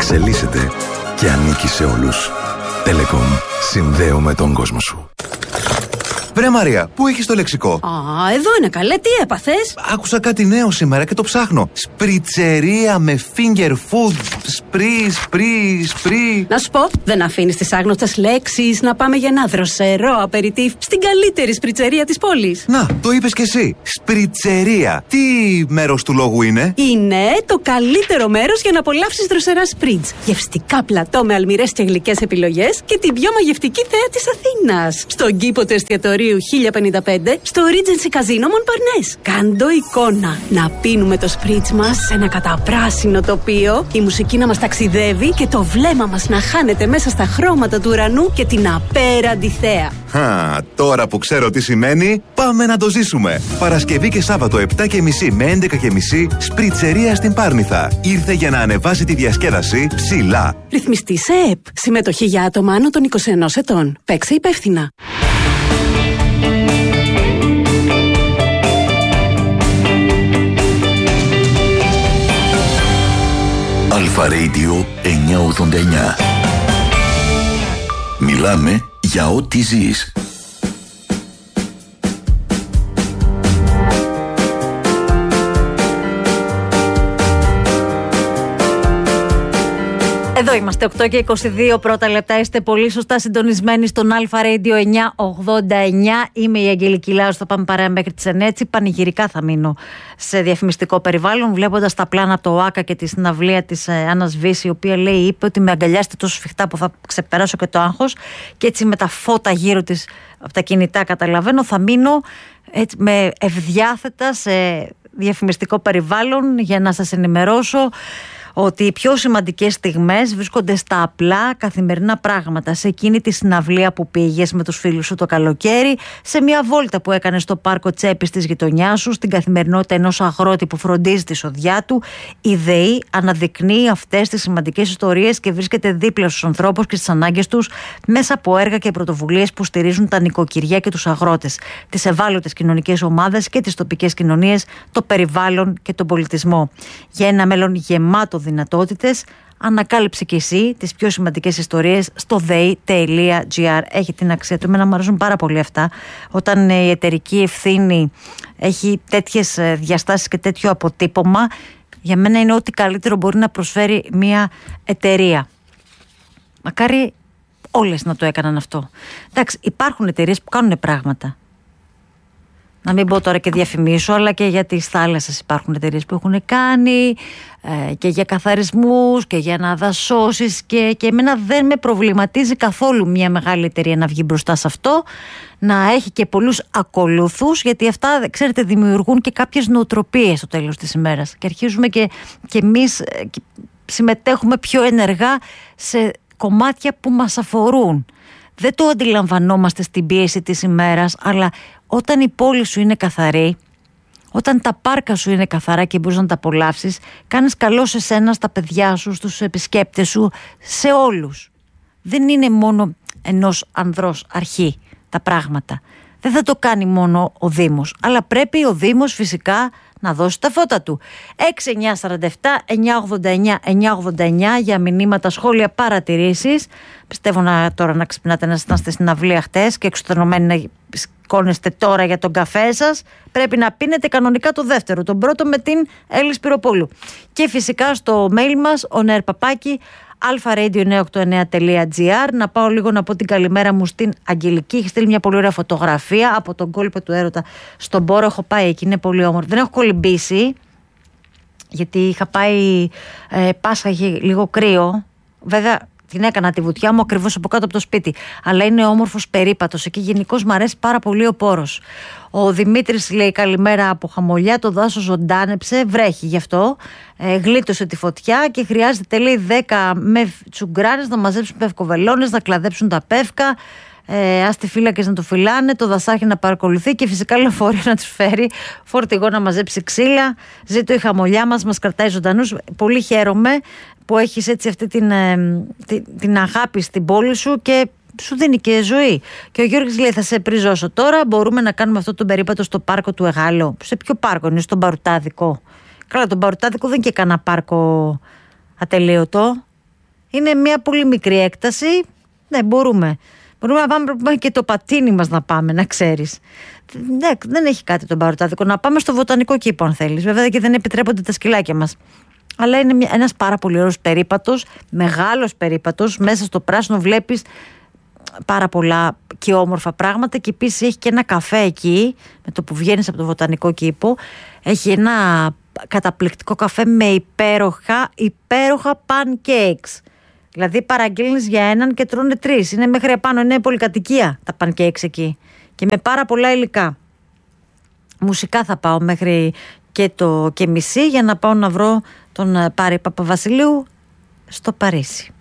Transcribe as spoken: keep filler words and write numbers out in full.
εξελίσσεται και ανήκει σε όλους. Telecom. Συνδέουμε τον κόσμο σου. Βρε Μαρία, πού έχεις το λεξικό? Α, εδώ είναι καλέ, τι έπαθες? Άκουσα κάτι νέο σήμερα και το ψάχνω. Σπριτσερία με finger food. Σπρι, σπρι, σπρι. Να σου πω, δεν αφήνεις τις άγνωστες λέξεις να πάμε για ένα δροσερό απεριτίφ στην καλύτερη σπριτσερία της πόλης. Να, το είπες κι εσύ. Σπριτσερία. Τι μέρος του λόγου είναι? Είναι το καλύτερο μέρος για να απολαύσεις δροσερά σπριτς. Γευστικά πλατό με αλμυρές και γλυκές επιλογές και την πιο μαγευτική θέα της Αθήνας. Στον κήπο του εστιατορίου χίλια πενήντα πέντε στο Regency Casino Montparnasse. Κάντο εικόνα. Να πίνουμε το σπριτς μας σε ένα καταπράσινο τοπίο, η μουσική να μας ταξιδεύει και το βλέμμα μας να χάνεται μέσα στα χρώματα του ουρανού και την απέραντη θέα. Χα, τώρα που ξέρω τι σημαίνει, πάμε να το ζήσουμε. Παρασκευή και Σάββατο επτά και μισή με έντεκα και μισή, σπριτσερία στην Πάρνηθα. Ήρθε για να ανεβάσει τη διασκέδαση ψηλά. Ρυθμιστή σε ΕΠ. Συμμετοχή για άτομα άνω των είκοσι ενός ετών. Παίξε υπεύθυνα. Αλφα Radio εννιακόσια ογδόντα εννιά. Μιλάμε για ό,τι ζεις. Εδώ είμαστε, οκτώ και είκοσι δύο πρώτα λεπτά. Είστε πολύ σωστά συντονισμένοι στον Αλφα Radio εννιακόσια ογδόντα εννιά. Είμαι η Αγγελική Λάους, θα πάμε παρέα μέχρι τις εννιά. Έτσι πανηγυρικά θα μείνω σε διαφημιστικό περιβάλλον, βλέποντας τα πλάνα από το ΟΑΚΑ και τη συναυλία της Άννας Βύση, η οποία λέει, είπε ότι με αγκαλιάστε τόσο σφιχτά που θα ξεπεράσω και το άγχος. Και έτσι με τα φώτα γύρω της από τα κινητά, καταλαβαίνω, θα μείνω έτσι, με ευδιάθετα σε διαφημιστικό περιβάλλον για να σας ενημερώσω ότι οι πιο σημαντικές στιγμές βρίσκονται στα απλά καθημερινά πράγματα. Σε εκείνη τη συναυλία που πήγες με τους φίλους σου το καλοκαίρι, σε μια βόλτα που έκανες στο πάρκο Τσέπης της γειτονιάς σου, στην καθημερινότητα ενός αγρότη που φροντίζει τη σοδιά του, η ΔΕΗ αναδεικνύει αυτές τις σημαντικές ιστορίες και βρίσκεται δίπλα στους ανθρώπους και στις ανάγκες τους μέσα από έργα και πρωτοβουλίες που στηρίζουν τα νοικοκυριά και τους αγρότες, τις ευάλωτες κοινωνικές ομάδες και τις τοπικές κοινωνίες, το περιβάλλον και τον πολιτισμό. Για ένα μέλλον γεμάτο δυνατότητες, ανακάλυψε και εσύ τις πιο σημαντικές ιστορίες στο δέι τελεία τζι άρ. Έχει την αξία του. Εμένα μου αρέσουν πάρα πολύ αυτά. Όταν η εταιρική ευθύνη έχει τέτοιες διαστάσεις και τέτοιο αποτύπωμα, για μένα είναι ό,τι καλύτερο μπορεί να προσφέρει μια εταιρεία. Μακάρι όλες να το έκαναν αυτό. Εντάξει, υπάρχουν εταιρείες που κάνουν πράγματα. Να μην πω τώρα και διαφημίσω, αλλά και για τις θάλασσες υπάρχουν εταιρείες που έχουν κάνει ε, και για καθαρισμούς και για αναδασώσεις και, και εμένα δεν με προβληματίζει καθόλου μια μεγάλη εταιρεία να βγει μπροστά σε αυτό, να έχει και πολλούς ακολούθους, γιατί αυτά, ξέρετε, δημιουργούν και κάποιες νοοτροπίες στο τέλος της ημέρας και αρχίζουμε και, και εμείς ε, και συμμετέχουμε πιο ενεργά σε κομμάτια που μας αφορούν. Δεν το αντιλαμβανόμαστε στην πίεση της ημέρας, αλλά όταν η πόλη σου είναι καθαρή, όταν τα πάρκα σου είναι καθαρά και μπορείς να τα απολαύσεις, κάνεις καλό σε σένα, στα παιδιά σου, στους επισκέπτες σου, σε όλους. Δεν είναι μόνο ενός ανδρός αρχή τα πράγματα. Δεν θα το κάνει μόνο ο Δήμος, αλλά πρέπει ο Δήμος φυσικά να δώσει τα φώτα του. έξι εννιά σαράντα επτά εννιακόσια ογδόντα εννιά εννιακόσια ογδόντα εννιά για μηνύματα, σχόλια, παρατηρήσεις. Πιστεύω να, τώρα να ξυπνάτε να είστε στην αυλία χτες και εξωτερωμένοι να σηκώνεστε τώρα για τον καφέ σας. Πρέπει να πίνετε κανονικά το δεύτερο, τον πρώτο με την Έλλη Σπυροπούλου. Και φυσικά στο mail μας, onairpapaki αλφα radio εννιακόσια ογδόντα εννιά τελεία τζι άρ. Να πάω λίγο να πω την καλημέρα μου στην Αγγελική. Έχει στείλει μια πολύ ωραία φωτογραφία από τον κόλπο του έρωτα στον Πόρο. Έχω πάει εκεί, είναι πολύ όμορφο. Δεν έχω κολυμπήσει, γιατί είχα πάει ε, Πάσχα, είχε λίγο κρύο. Βέβαια την έκανα τη βουτιά μου ακριβώς από κάτω από το σπίτι. Αλλά είναι όμορφος περίπατος. Εκεί γενικώς μου αρέσει πάρα πολύ ο Πόρος. Ο Δημήτρης λέει καλημέρα από Χαμολιά. Το δάσος ζωντάνεψε, βρέχει γι' αυτό. Ε, γλίτωσε τη φωτιά και χρειάζεται, λέει, δέκα με τσουγκράνες να μαζέψουν πευκοβελώνες, να κλαδέψουν τα πεύκα. Ε, αστιφύλακες να το φυλάνε, το δασάρχη να παρακολουθεί και φυσικά λεωφορείο να τους φέρει, φορτηγό να μαζέψει ξύλα. Ζήτω η Χαμολιά μας, μας κρατάει ζωντανούς. Πολύ χαίρομαι που έχεις έτσι αυτή την, ε, την, την αγάπη στην πόλη σου και σου δίνει και ζωή. Και ο Γιώργης λέει: θα σε πριζώσω τώρα. Μπορούμε να κάνουμε αυτό το περίπατο στο πάρκο του Εγάλεω. Σε ποιο πάρκο είναι, στον Παρουτάδικο? Καλά, τον Παρουτάδικο δεν είναι και κανένα πάρκο ατελείωτο. Είναι μια πολύ μικρή έκταση. Ναι, μπορούμε. Μπορούμε να πάμε και το πατίνι μας να πάμε, να ξέρεις. Ναι, δεν έχει κάτι τον Παρωτάδικο. Να πάμε στο βοτανικό κήπο, αν θέλεις. Βέβαια και δεν επιτρέπονται τα σκυλάκια μας. Αλλά είναι μια, ένας πάρα πολύ ωραίος περίπατος, μεγάλος περίπατος. Μέσα στο πράσινο βλέπεις πάρα πολλά και όμορφα πράγματα. Και επίσης έχει και ένα καφέ εκεί, με το που βγαίνεις από το βοτανικό κήπο. Έχει ένα καταπληκτικό καφέ με υπέροχα, υπέροχα pancakes. Δηλαδή παραγγέλνεις για έναν και τρώνε τρεις. Είναι μέχρι επάνω, είναι πολυκατοικία τα pancakes εκεί. Και με πάρα πολλά υλικά. Μουσικά θα πάω μέχρι και το και μισή για να πάω να βρω τον Πάρη Παπαβασιλείου στο Παρίσι.